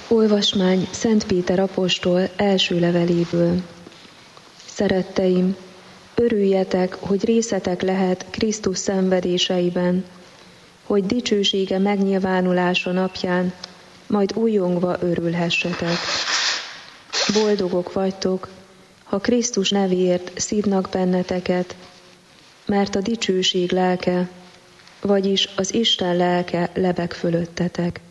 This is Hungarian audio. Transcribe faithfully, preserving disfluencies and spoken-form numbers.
Olvasmány Szent Péter apostol első leveléből. Szeretteim, örüljetek, hogy részetek lehet Krisztus szenvedéseiben, hogy dicsősége megnyilvánulása napján majd újongva örülhessetek. Boldogok vagytok, ha Krisztus nevéért szívnak benneteket, mert a dicsőség lelke, vagyis az Isten lelke lebeg fölöttetek.